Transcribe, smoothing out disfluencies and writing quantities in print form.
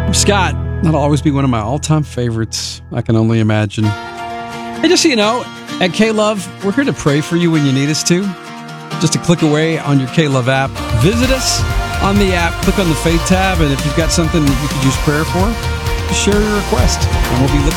Scott, that'll always be one of my all-time favorites. I can only imagine. Hey, just so you know, at K-Love, we're here to pray for you when you need us to. Just a click away on your K-Love app. Visit us on the app, click on the Faith tab, and if you've got something that you could use prayer for, just share your request, and we'll be looking